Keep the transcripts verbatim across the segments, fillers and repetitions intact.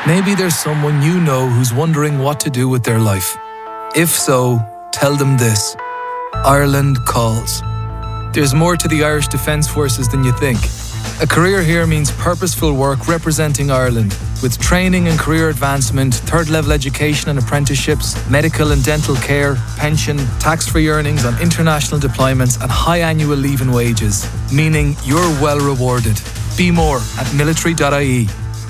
Maybe there's someone you know who's wondering what to do with their life. If so, tell them this. Ireland calls. There's more to the Irish Defence Forces than you think. A career here means purposeful work representing Ireland, with training and career advancement, third-level education and apprenticeships, medical and dental care, pension, tax-free earnings on international deployments and high annual leave and wages, meaning you're well rewarded. Be more at military dot I E.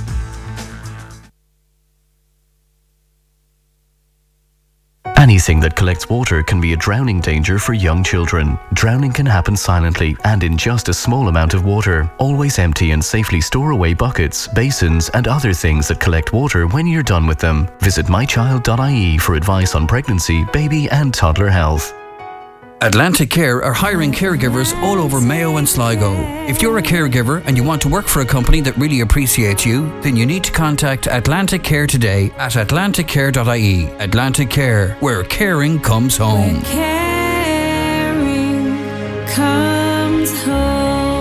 Anything that collects water can be a drowning danger for young children. Drowning can happen silently and in just a small amount of water. Always empty and safely store away buckets, basins and other things that collect water when you're done with them. Visit my child dot I E for advice on pregnancy, baby and toddler health. Atlantic Care are hiring caregivers all over Mayo and Sligo. If you're a caregiver and you want to work for a company that really appreciates you, then you need to contact Atlantic Care today at atlantic care dot I E. Atlantic Care, where caring comes home. Where caring comes home.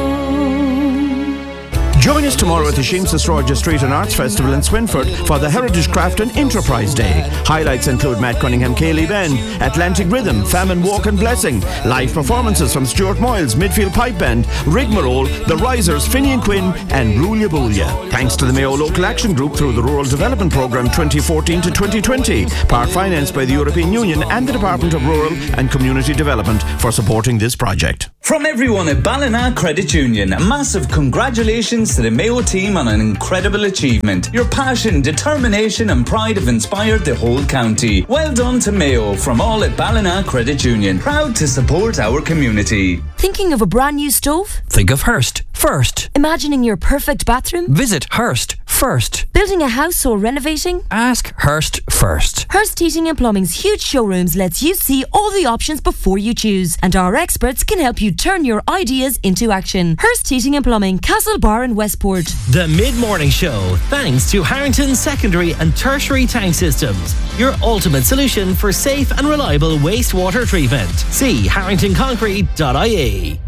Join us tomorrow at the Seamus Roger Street and Arts Festival in Swinford for the Heritage Craft and Enterprise Day. Highlights include Matt Cunningham Cayley Band, Atlantic Rhythm, Famine Walk and Blessing, live performances from Stuart Moyles, Midfield Pipe Band, Rigmarole, The Risers, Finian Quinn and Rulia Boolia. Thanks to the Mayo Local Action Group through the Rural Development Programme twenty fourteen to twenty twenty, part financed by the European Union and the Department of Rural and Community Development for supporting this project. From everyone at Ballina Credit Union, a massive congratulations to the Mayo team on an incredible achievement. Your passion, determination and pride have inspired the whole county. Well done to Mayo from all at Ballina Credit Union. Proud to support our community. Thinking of a brand new stove? Think of Hearst first. Imagining your perfect bathroom? Visit Hearst first. Building a house or renovating? Ask Hearst first. Hearst Heating and Plumbing's huge showrooms lets you see all the options before you choose, and our experts can help you turn your ideas into action. Hearst Heating and Plumbing, Castlebar and Westport. The Mid-Morning Show, thanks to Harrington Secondary and Tertiary Tank Systems, your ultimate solution for safe and reliable wastewater treatment. See harrington concrete dot I E.